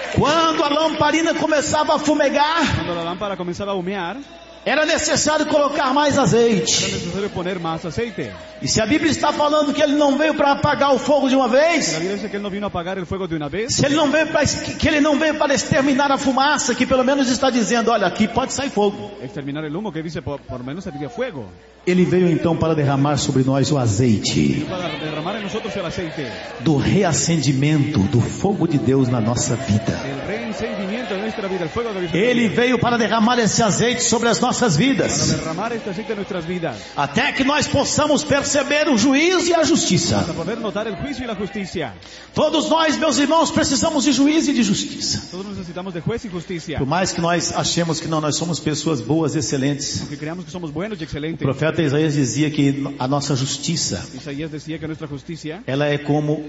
Quando a lamparina começava a fumegar, Cuando la lámpara comenzaba a humear, era necessário colocar mais era azeite. necesario poner más aceite. E se a Bíblia está falando que ele não veio para apagar o fogo de uma Si la vez, Biblia dice que él no vino a apagar el fuego de una vez, se ele não veio para, que ele não veio para exterminar a fumaça, que pelo menos está dizendo, olha, aqui pode sair fogo. exterminar el humo, que dice por lo menos saldría fuego. Ele veio então para derramar sobre nós o azeite Para derramar en nosotros el aceite, do reacendimento do fogo de Deus na nossa vida. el reencendimiento de nuestra vida, el fuego de Dios. Ele veio para derramar esse azeite sobre as nossas Para vidas, derramar este aceite en nuestras vidas, até que nós possamos perceber o juízo e a justiça. para poder notar el juicio y la justicia. Todos nós, meus irmãos, precisamos de juízo e de justiça. Todos necesitamos de juez y justicia. Por mais que nós achemos que não, nós somos pessoas boas, excelentes. Aunque creamos que somos buenos y O excelentes, profeta Isaías dizia que a nossa justiça, Isaías decía que nuestra justicia ela é como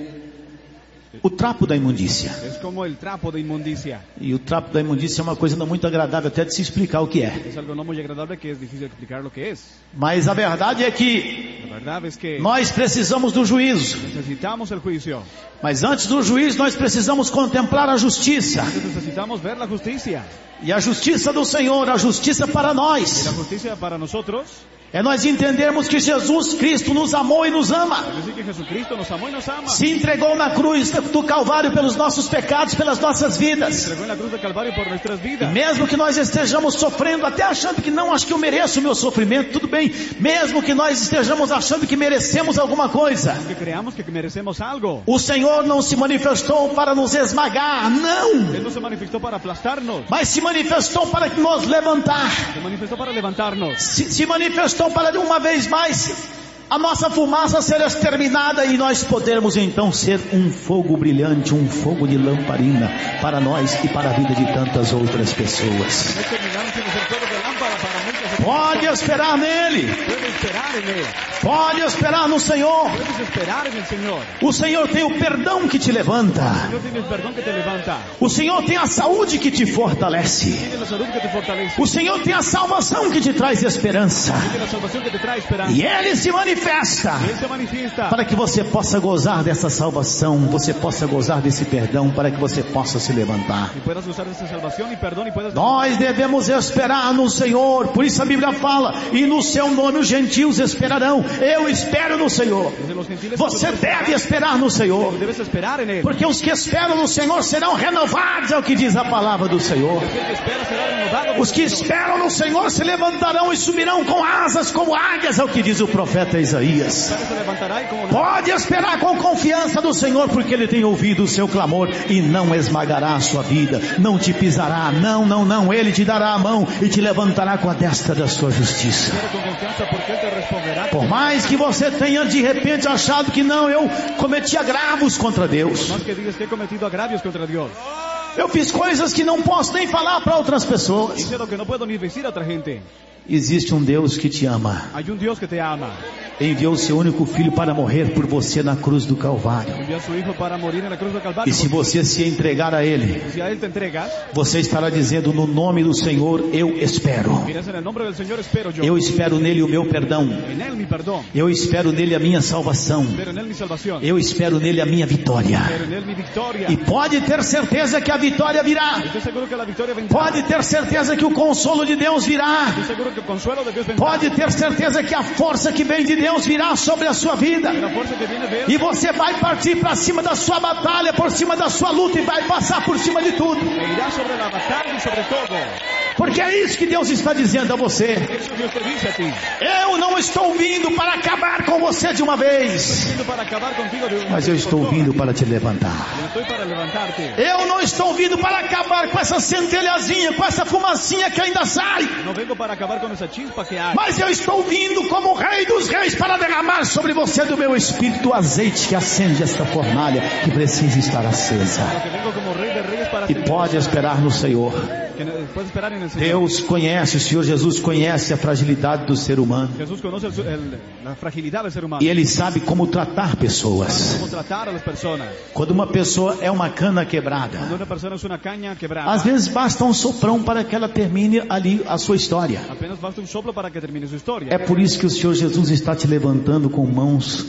o trapo da imundícia. es como el trapo de inmundicia. E o trapo da imundícia é uma coisa não muito agradável até de se explicar o que é. Es algo no muy agradable, que es difícil explicar lo que es. Mas a verdade é que La verdad es que nós precisamos do juízo. necesitamos el juicio. Mas antes do juízo nós precisamos contemplar a justiça. Entonces necesitamos ver la justicia. E a justiça do Senhor, a justiça para Y la nós, justicia para nosotros é nós entendermos que Jesus Cristo nos amou e nos ama. es decir que Jesucristo nos amó y nos ama. Se entregou na cruz do Calvário pelos nossos pecados, pelas nossas vidas. Entregó en la cruz del Calvario por nuestras E vidas. mesmo que nós estejamos sofrendo, até achando que não, acho que eu mereço o meu sofrimento, tudo bem. Mesmo que nós estejamos achando que merecemos alguma coisa, Que creamos que merecemos algo. o Senhor não se manifestou para nos esmagar, não. Él no se manifestó para aplastarnos. Mas se manifestou para nos levantar. Se manifestó para levantarnos. Se manifestou para de uma vez mais a nossa fumaça ser exterminada e nós podermos então ser um fogo brilhante, um fogo de lamparina para nós e para a vida de tantas outras pessoas. No terminaron sin ser fuego de lámpara para muchas. Pode esperar nele, Puedes esperar en Él. pode esperar no Senhor. Puedes esperar en el Señor. O Senhor tem o perdão que te levanta. El Señor tiene el perdón que te levanta. O Senhor tem a saúde que te fortalece. Tiene la salud que te fortalece. O Senhor tem a salvação que te traz esperança. Tiene la salvación que te trae esperanza. E Ele se manifesta Él se manifiesta para que você possa gozar dessa salvação, você possa gozar desse perdão, para que você possa se levantar. y puedas usar esa salvación y perdón y puedas. Nós devemos esperar no Senhor, por isso a Bíblia fala, e no seu nome os gentios esperarão. Eu espero no Senhor. Desde los gentiles Você deve esperar no Senhor, debes esperar en Él. porque os que esperam no Senhor serão renovados, é o que diz a palavra do Senhor. El que espera será renovado. Os que esperam no Senhor se levantarão e subirão com asas como águias, é o que diz o profeta Isaías. Se levantará y como Pode esperar com confiança do Senhor, porque Ele tem ouvido o seu clamor e não esmagará a sua vida, não te pisará, não, Ele te dará a mão e te levantará com a destra da sua justiça. con confianza, porque Él te responderá. Por mais que você tenha de repente achado que não, eu cometi agravos contra Deus, Más que digas que he cometido agravios contra Dios. eu fiz coisas que não posso nem falar para outras pessoas. Hice lo que no puedo ni decir a otra gente. Existe um Deus que te ama, Hay un Dios que te ama. enviou seu único filho para morrer por você na cruz do Calvário. Envió a su Hijo para morir en la cruz del Calvario. E se você se entregar a Ele, Si a Él te entregas, você estará dizendo: no nome do Senhor eu espero. dirás en el nombre del Señor espero yo. Eu espero nele o meu perdão. En Él mi perdón. Eu espero nele a minha salvação. Pero en Él mi salvación. Eu espero nele a minha vitória. Pero en Él mi victoria. E pode ter certeza que a vitória virá. Estoy seguro que la victoria vendrá. Pode ter certeza que o consolo de Deus virá. Estoy seguro que el consuelo de Dios vendrá. Pode ter certeza que a força que vem de Deus virá sobre a sua vida. La fuerza que viene de Él. E você vai partir para cima da sua batalha, por cima da sua luta e vai passar por cima de tudo. E irá sobre la batalla y sobre todo. Porque é isso que Deus está dizendo a você. Eso Dios te dice a ti. Eu não estou vindo para acabar com você de uma vez, Vino para acabar contigo de una mas eu vez por estou todas. vindo para te levantar. Yo estoy para levantarte. Eu não estou vindo para acabar com essa centelhazinha, com essa fumacinha que ainda sai, No vengo para acabar con esa chispa que hay. mas eu estou vindo como o Rei dos Reis para derramar sobre você do meu Espírito o azeite que acende esta fornalha que precisa estar acesa. Que vengo como Rey de Reyes para E pode esperar no Senhor. que puedes esperar en el Señor. Deus conhece, o Senhor Jesus conhece a fragilidade do ser humano. Jesús conoce la fragilidad del ser humano. E Ele sabe como tratar pessoas. Cómo tratar a las personas. Quando uma pessoa é uma cana quebrada, Cuando una persona es una caña quebrada, às vezes basta um soprão para que ela termine ali a sua história. apenas basta un soplo para que termine su historia. É por isso que o Senhor Jesus está te levantando com mãos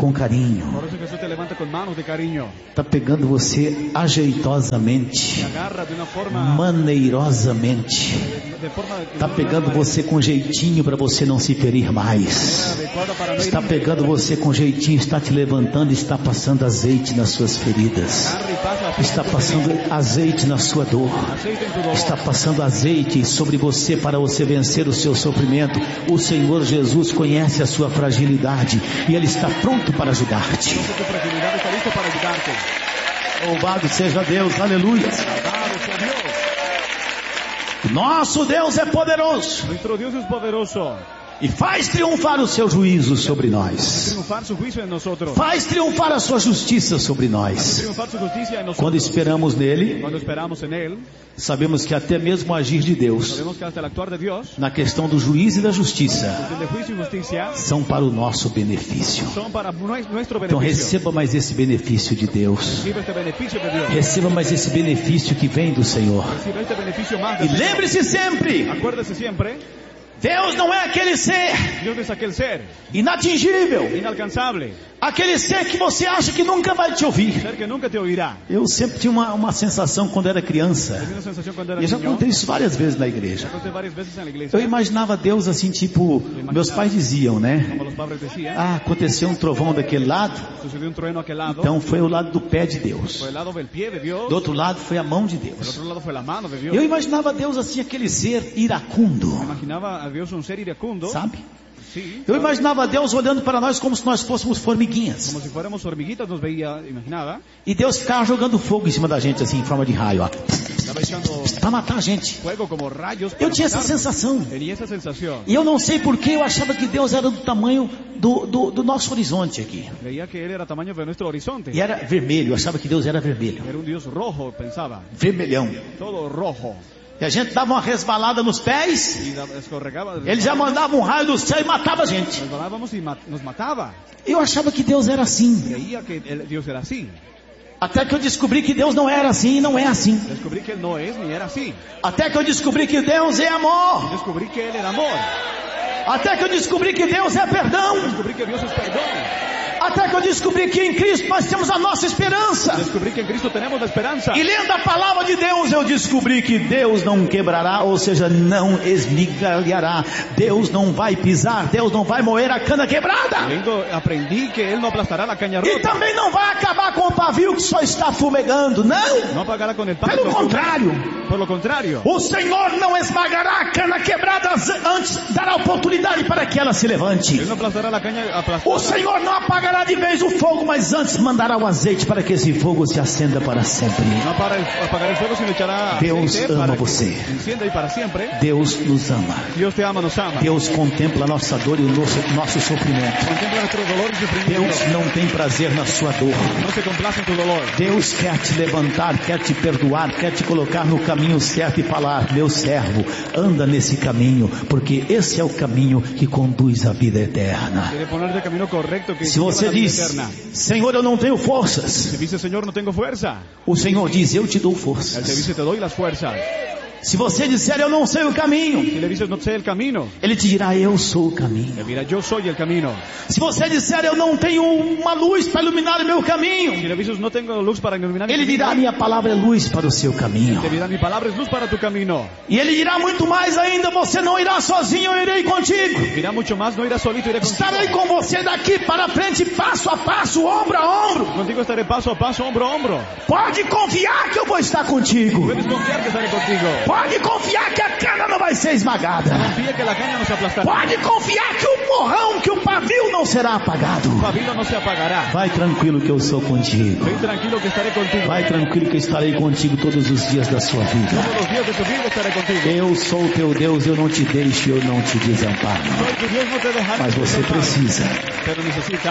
com carinho. Por eso Jesús te levanta con manos de cariño. Está pegando você ajeitosamente, Te agarra de una forma, maneirosamente. Está pegando você com jeitinho para você não se ferir mais. adecuada para no Está herir. pegando você com jeitinho, está te levantando, está passando azeite nas suas feridas. Agarra y pasa aceite Está en tu passando ferida, azeite na sua dor. aceite en tu dolor. Está passando azeite sobre você para você vencer o seu sofrimento. O Senhor Jesus conhece a sua fragilidade e Ele está pronto para ajudar-te. Conoce tu fragilidad, está listo para ayudarte. Louvado seja Deus, aleluia. Alabado sea Dios. Nosso Deus é poderoso Nuestro Dios es poderoso. e faz triunfar o seu juízo sobre nós. Triunfar su juicio en nosotros. Faz triunfar a sua justiça sobre nós. Triunfar su justicia en Quando nosotros. esperamos nele, Cuando esperamos en Él, sabemos que até mesmo o agir de Deus sabemos que hasta el actuar de Dios, na questão do juízo e da justiça el de juicio y justicia, são para o nosso benefício. son para nuestro Então beneficio. receba mais esse benefício de Deus. Recibe este beneficio de Dios. Receba mais esse benefício que vem do Senhor. Recibe este beneficio más E del Señor. lembre-se sempre, Acuérdese siempre, Deus não é aquele ser Dios es aquel ser inatingível, inalcanzable, aquele ser que você acha que nunca vai te ouvir. ser que nunca te oirá. Eu sempre tinha uma sensação quando era criança, Tenía una sensación cuando era e eu já niño, contei isso várias vezes na igreja. conté varias veces en la iglesia, Eu imaginava Deus assim, tipo, meus pais diziam, né? como los padres decían, Ah, aconteceu um trovão daquele lado, sucedió un trueno a aquel lado, então foi o lado do pé de Deus. por el lado del pie de Dios, Do outro lado foi a mão de por el Deus. otro lado fue la mano de Dios. Eu imaginava Deus assim, aquele ser iracundo, Imaginaba a Dios un ser iracundo, sabe? sí, Eu imaginava Deus olhando para nós como se nós fôssemos formiguinhas. como si fuéramos hormiguitas nos veía, imaginaba, E Deus ficava jogando fogo em cima da gente, assim, em forma de raio, ó, estaba echando para matar a gente. fuego como rayos. Eu para tinha essa matar. sensação. Tenía esa sensación. E eu não sei porquê, eu achava que Deus era do tamanho do nosso horizonte aqui. Creía que Él era tamaño de nuestro horizonte. E era vermelho, eu achava que Deus era vermelho. Era un Dios rojo, pensaba. Vermelhão. Todo rojo. E a gente dava uma resbalada nos pés, Y escorregaba. ele já mandava um raio do céu e matava a gente. Resbalábamos y nos mataba. Eu achava que Deus era assim. Creía que Dios era así. Até que eu descobri que Deus não era assim e não é assim. Descubrí que Él no es ni era así. Até que eu descobri que Deus é amor. Descubrí que Él era amor. Até que eu descobri que Deus é perdão. Descubrí que Dios es perdón. Até que eu descobri que em Cristo nós temos a nossa esperança. Descubrí que en Cristo tenemos la esperanza. E lendo a palavra de Deus, eu descobri que Deus não quebrará, ou seja, não esmigalhará. Deus não vai pisar, Deus não vai moer a cana quebrada. Aprendí que Él no aplastará la caña E rota. também não vai acabar com o pavio que só está fumegando, não. No apagará con el pan. Pelo contrário, Por lo contrario. o Senhor não esmagará a cana quebrada antes, dará oportunidade para que ela se levante. Él no aplastará la caña O aplastada. Senhor não apagará de vez o fogo, mas antes mandará o azeite para que esse fogo se acenda para sempre. No apagará el fuego, sino echará Deus aceite ama para que você. encienda y para siempre. Deus nos ama. Dios te ama, nos ama. Deus contempla a nossa dor e o nosso sofrimento. Contempla nuestro dolor y sufrimiento. Deus não tem prazer na sua dor. No se complace en tu dolor. Deus quer te levantar, quer te perdoar, quer te colocar no caminho certo e falar: meu servo, anda nesse caminho, porque esse é o caminho que conduz à vida eterna. Quiere ponerte el camino correcto que Se lleva a você la vida diz: eterna. Senhor, eu não tenho forças, Si dice, Señor, no tengo fuerza. o Senhor diz: eu te dou Él te forças. dice, te doy las fuerzas. Se você disser: eu não sei o caminho, Si le dices, no sé el camino, Ele te dirá: eu sou o caminho. Él dirá, yo soy el camino. Se você disser: eu não tenho uma luz para iluminar o meu caminho, Si le dices, no tengo luz para iluminar mi Ele dirá: camino, minha palavra é luz para o seu caminho. te dirá, mi palabra es luz para tu camino. E Ele dirá muito mais ainda: você não irá sozinho, eu irei contigo. Dirá mucho más, no irás solito, iré contigo. Estarei com você daqui para frente, passo a passo, ombro a ombro. Contigo estaré paso a paso, hombro a hombro. Pode confiar que eu vou estar contigo. Puedes confiar que estaré contigo. Pode confiar que a cana não vai ser esmagada. Confía que la caña no se aplastará. Pode confiar que o morrão, que o pavio não será apagado. Tu pabilo no se apagará. Vai tranquilo que eu sou contigo. Ven tranquilo que estaré contigo. Vai tranquilo que eu estarei contigo todos os dias da sua vida. Todos los días de tu vida estaré contigo. Eu sou teu Deus, eu não te deixo, eu não te desamparo. Soy tu Dios, no te dejaré. Mas você precisa. Pero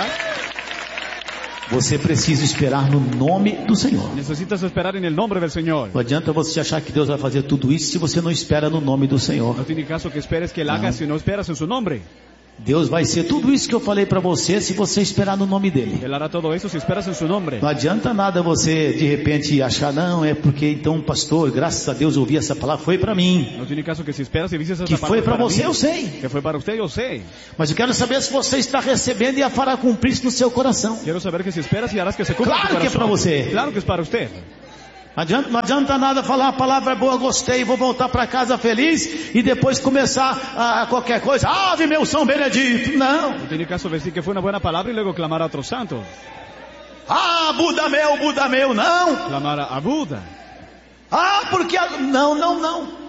Você precisa esperar no nome do Senhor. necesitas esperar en el nombre del Señor. Não adianta você achar que Deus vai fazer tudo isso se você não espera no nome do Senhor. No tiene caso que esperes que Él haga si no esperas en su nombre. Deus vai ser tudo isso que eu falei para você se você esperar no nome dele. Él hará todo eso si esperas en su nombre. Não adianta nada você de repente achar, não, é porque então pastor, graças a Deus eu ouvi essa palavra, foi para mim. No tiene caso que si esperas y dices esa Que foi para você, mí, eu sei. que foi para usted, yo sé. Mas eu quero saber se você está recebendo e a fará cumprir-se no seu coração. Quiero saber que si esperas y harás que se cumpla Claro en tu que é para corazón. você. Claro que es para usted. Não adianta nada falar a palavra boa, gostei, vou voltar para casa feliz e depois começar a qualquer coisa. Ave meu São Benedito. Não. No tiene caso decir que fue una buena palabra y luego clamar a otros santos. Ah, Buda meu, não. Clamar a Buda. Ah, porque... Não.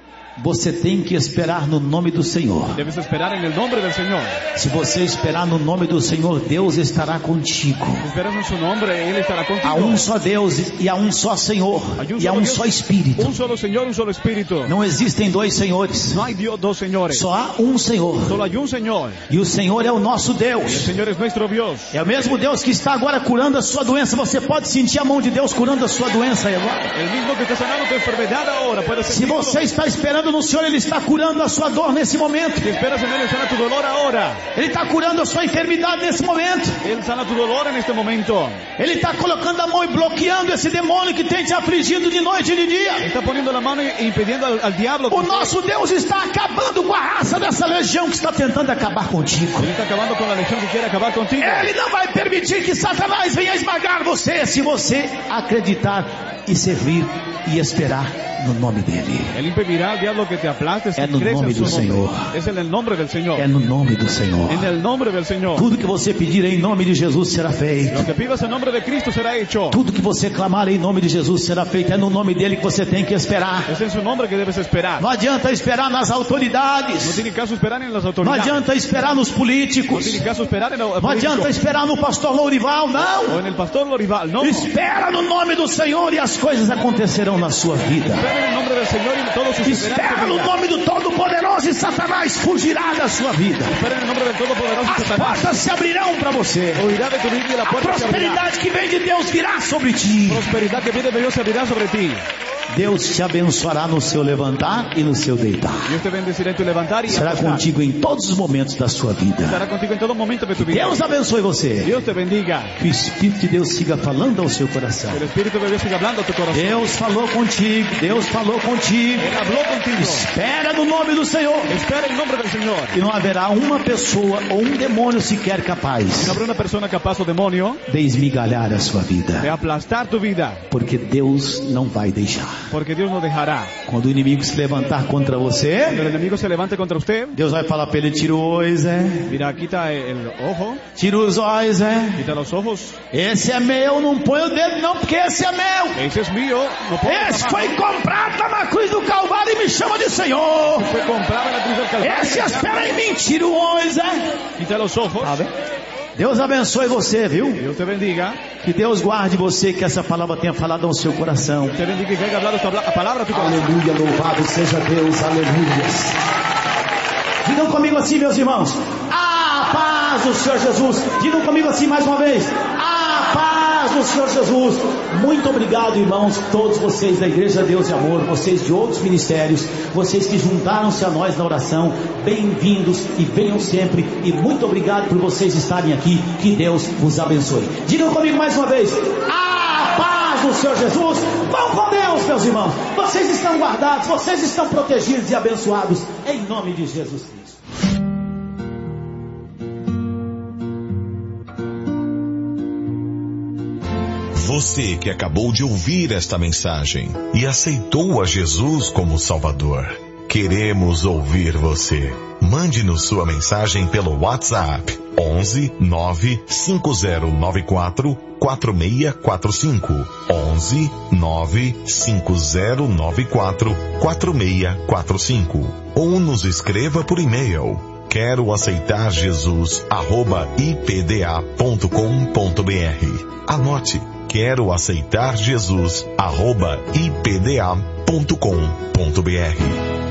Você tem que esperar no nome do Senhor. Debes esperar en el nombre del Señor. Se você esperar no nome do Senhor, Deus estará contigo. Si esperas en su nombre, Él estará contigo. Há um só Deus e há um só Senhor e há um só Espírito. Un solo Señor, un solo Espíritu. Não existem dois senhores. No hay dos señores. Só há um Senhor. Solo hay un Señor. E o Senhor é o nosso El Deus. Señor es nuestro Dios. É o mesmo Deus que está agora curando a sua doença. Você pode sentir a mão de Deus curando a sua doença aí agora. El mismo que está sanando tu enfermedad ahora. Puede Se sentirlo. você está esperando no Senhor, Ele está curando a sua dor nesse momento. Si esperas en Él, Él sana tu dolor ahora. Ele está curando a sua enfermidade nesse momento. Él sana tu dolor en este momento. Ele está colocando a mão e bloqueando esse demônio que tem te afligido de noite e de dia. Está poniendo la mano y impidiendo al diablo. O nosso Deus está acabando com a raça dessa legião que está tentando acabar contigo. Él está acabando con la legión que quiere acabar contigo. Ele não vai permitir que Satanás venha esmagar você se você acreditar e servir e esperar no nome dele. Él impedirá al diablo que te aplaste si É no crees nome en su do nombre. Senhor. Es en el nombre del Señor. É no nome do Senhor. En el nombre del Señor. Tudo que você pedir em nome de Jesus será feito. Lo que pidas en nombre de Cristo será hecho. Tudo que você clamar em nome de Jesus será feito. É no nome dele que você tem que esperar. Es en su nombre que debes esperar. Não adianta esperar nas No autoridades. tiene caso esperar en las Não autoridades. adianta esperar nos No políticos. tiene caso esperar en los Não adianta esperar no pastor Lourival, não. o en el pastor Lorival. No. Espera no nome do Senhor e as coisas acontecerão na sua vida. Espera en el nombre del Señor y todo sucederá en Espera tu no vida. nome do Todo-Poderoso e Satanás fugirá da sua vida. Espera en el nombre del Todopoderoso As Satanás. portas se abrirão para você. Oirá de tu vida y la A puerta se abrirá. prosperidade que vem de Deus virá sobre ti. Prosperidad que viene de Dios se abrirá sobre ti. Deus te abençoará no seu levantar e no seu deitar. Dios te bendecirá en tu levantar y Será acostar. contigo em todos os momentos da sua vida. Estará contigo en todo momento de tu vida. Deus abençoe você. Dios te bendiga. Que o Espírito de Deus siga falando ao seu coração. El Espíritu de Dios siga hablando a tu corazón. Deus falou contigo. Deus falou contigo. Él habló contigo. Espera no nome do Senhor. Espera en nombre del Señor. E não haverá uma pessoa ou um demônio sequer capaz No habrá una persona capaz o demonio de esmigalhar a sua de vida. aplastar tu vida. Porque Deus não vai deixar. Porque Dios no dejará. Quando o inimigo se levantar contra Cuando você, el enemigo se levante contra usted, Deus vai falar para ele: tira o olho, Zé. mira, quita el ojo, Tira os olhos, Zé. quita los ojos. Esse é meu, não põe o dedo não, porque esse é meu. Ese es mío. No puedo Esse tomar. foi comprado na cruz do Calvário e me chama de Senhor. Fue comprado en la cruz del Calvario. Esse espera em mim, tira o olho, Zé. Quita los ojos. Tá bem? Deus abençoe você, viu? Dios te bendiga. Que Deus guarde você, que essa palavra tenha falado ao seu coração. Te bendiga y que haya hablado esta palabra a tu corazón. Aleluia, louvado seja Deus, aleluia. Digam comigo assim, meus irmãos: a paz do Senhor Jesus. Digam comigo assim mais uma vez: a paz do Senhor Jesus. Muito obrigado, irmãos, todos vocês da Igreja Deus e Amor, vocês de outros ministérios, vocês que juntaram-se a nós na oração. Bem-vindos e venham sempre. E muito obrigado por vocês estarem aqui. Que Deus vos abençoe. Digam comigo mais uma vez: a paz do Senhor Jesus. Vão com Deus, meus irmãos. Vocês estão guardados, vocês estão protegidos e abençoados em nome de Jesus Cristo. Você que acabou de ouvir esta mensagem e aceitou a Jesus como Salvador, queremos ouvir você. Mande-nos sua mensagem pelo WhatsApp 11 95094 4645 11 95094 4645 ou nos escreva por e-mail quero aceitar Jesus @ipda.com.br. Anote: quero aceitar Jesus @ipda.com.br.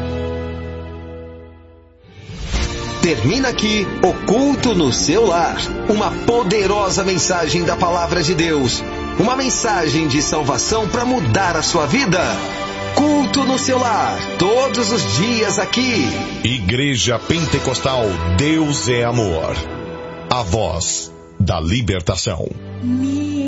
Termina aqui o Culto no Seu Lar. Uma poderosa mensagem da Palavra de Deus. Uma mensagem de salvação para mudar a sua vida. culto no seu lar, todos os dias aqui. Igreja Pentecostal Deus é Amor. A voz da libertação.